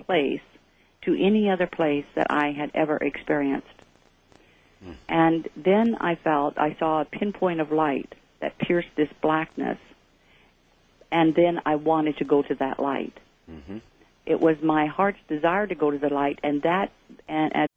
place to any other place that I had ever experienced. And then I saw a pinpoint of light that pierced this blackness, and then I wanted to go to that light. It was my heart's desire to go to the light, and at